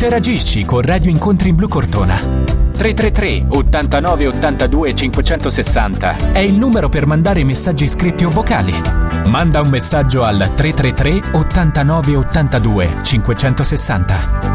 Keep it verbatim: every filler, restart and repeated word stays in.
Interagisci con Radio Incontri in Blu Cortona. tre tre tre ottantanove ottantadue cinquecentosessanta È il numero per mandare messaggi scritti o vocali. Manda un messaggio al tre tre tre ottantanove ottantadue cinquecentosessanta.